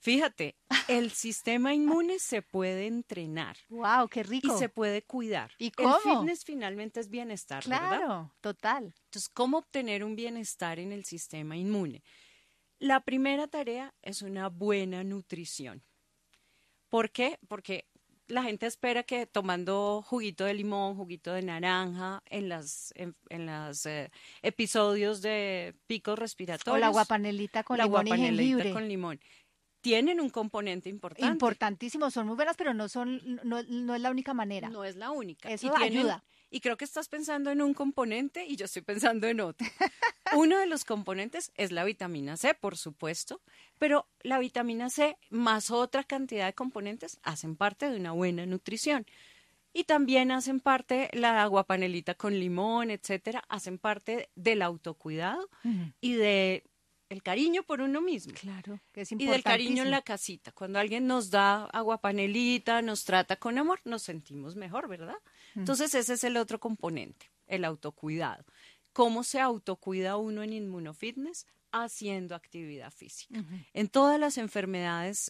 Fíjate, el sistema inmune se puede entrenar Wow, qué y rico. se puede cuidar. ¿Y El cómo? fitness finalmente es bienestar, ¿verdad? Claro, total. Entonces, ¿cómo obtener un bienestar en el sistema inmune? La primera tarea es una buena nutrición. ¿Por qué? Porque la gente espera que tomando juguito de limón, juguito de naranja, en las episodios de picos O la respiratorios, guapanelita con la limón y guapanelita jengibre. con limón, tienen un componente importante. Importantísimo, son muy buenas, pero no es la única manera. No es la única. Y Eso tienen, ayuda. y creo que estás pensando en un componente y yo estoy pensando en otro. Uno de los componentes es la vitamina C, por supuesto, pero la vitamina C más otra cantidad de componentes hacen parte de una buena nutrición. Y también hacen parte la aguapanelita con limón, etcétera, hacen parte del autocuidado Ujú. y de el cariño por uno mismo. Claro, que es Y del cariño en importantísimo. la casita. Cuando alguien nos da aguapanelita, nos trata con amor, nos sentimos mejor, ¿verdad? Mm. Entonces ese es el otro componente, el autocuidado. ¿Cómo se autocuida uno en inmunofitness? Haciendo actividad física. Ujú. En todas las enfermedades,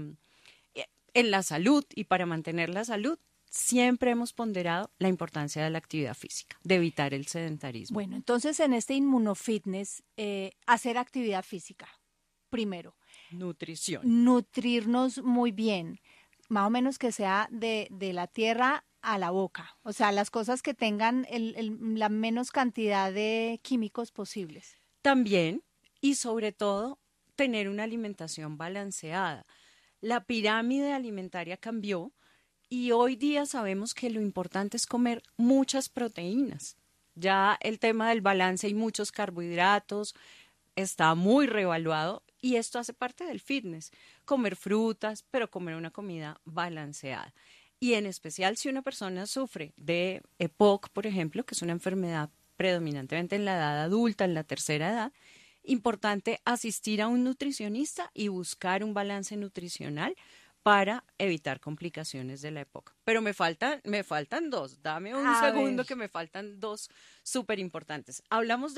en la salud y para mantener la salud, siempre hemos ponderado la importancia de la actividad física, de evitar el sedentarismo. Bueno, entonces en este inmunofitness, hacer actividad física. Primero, Nutrición. nutrirnos muy bien, más o menos que sea de la tierra a la boca, o sea, las cosas que tengan la menos cantidad de químicos posibles. También y sobre todo tener una alimentación balanceada. La pirámide alimentaria cambió y hoy día sabemos que lo importante es comer muchas proteínas. Ya el tema del balance y muchos carbohidratos está muy revaluado y esto hace parte del fitness. Comer frutas, pero comer una comida balanceada. Y en especial si una persona sufre de EPOC, por ejemplo, que es una enfermedad predominantemente en la edad adulta, en la tercera edad, importante asistir a un nutricionista y buscar un balance nutricional para evitar complicaciones de la época. Pero me faltan dos. Dame un A ver, segundo que me faltan dos súper importantes. Hablamos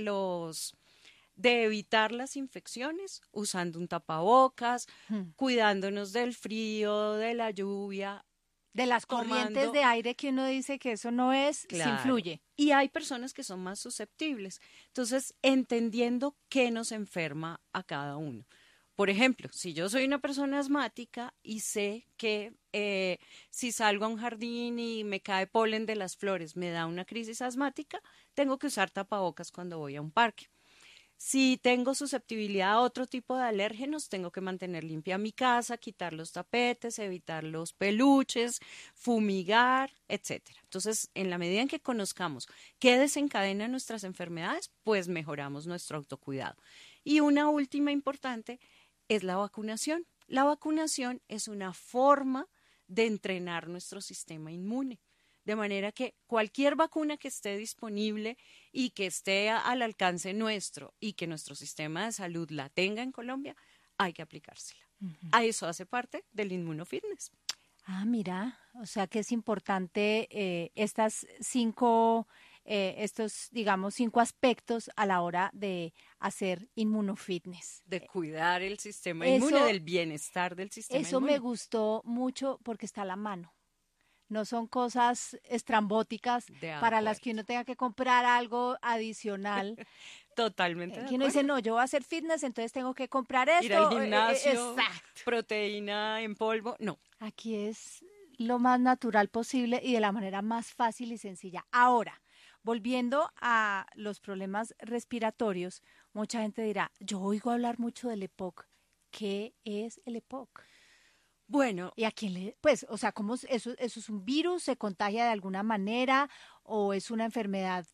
de evitar las infecciones usando un tapabocas, hmm, cuidándonos del frío, de la lluvia, de las corrientes tomando, de aire que uno dice que eso no es, sí claro. influye. Y hay personas que son más susceptibles. Entonces, entendiendo qué nos enferma a cada uno. Por ejemplo, si yo soy una persona asmática y sé que si salgo a un jardín y me cae polen de las flores, me da una crisis asmática, tengo que usar tapabocas cuando voy a un parque. Si tengo susceptibilidad a otro tipo de alérgenos, tengo que mantener limpia mi casa, quitar los tapetes, evitar los peluches, fumigar, etcétera. Entonces, en la medida en que conozcamos qué desencadena nuestras enfermedades, pues mejoramos nuestro autocuidado. Y una última importante es la vacunación. La vacunación es una forma de entrenar nuestro sistema inmune. De manera que cualquier vacuna que esté disponible y que esté al alcance nuestro y que nuestro sistema de salud la tenga en Colombia, hay que aplicársela. Ujú. A eso hace parte del inmunofitness. Ah, mira, o sea que es importante estas cinco, estos, digamos, cinco aspectos a la hora de hacer inmunofitness. De cuidar el sistema inmune, Eso, del bienestar del sistema eso me inmune. gustó mucho porque está a la mano. No son cosas estrambóticas De para las que acuerdo. uno tenga que comprar algo adicional. Totalmente de Que uno dice, acuerdo. no, yo voy a hacer fitness, entonces tengo que comprar Ir al esto. gimnasio, Exacto. proteína en polvo, no. Aquí es lo más natural posible y de la manera más fácil y sencilla. Ahora, volviendo a los problemas respiratorios, mucha gente dirá, yo oigo hablar mucho del EPOC. ¿Qué es el EPOC? Bueno, ¿Y a quién le, pues, o sea, eso es un virus, se contagia de alguna manera o es una enfermedad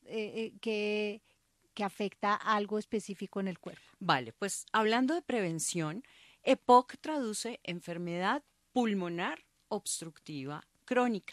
que afecta algo específico en el cuerpo? vale, pues hablando de prevención, EPOC traduce enfermedad pulmonar obstructiva crónica.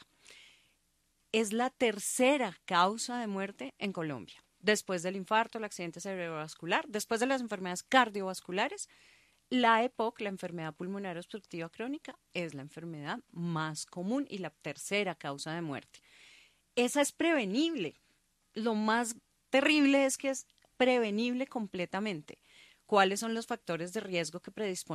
Es la tercera causa de muerte en Colombia. Después del infarto, el accidente cerebrovascular, después de las enfermedades cardiovasculares, la EPOC, la enfermedad pulmonar obstructiva crónica, es la enfermedad más común y la tercera causa de muerte. Esa es prevenible. Lo más terrible es que es prevenible completamente. ¿Cuáles son los factores de riesgo que predisponen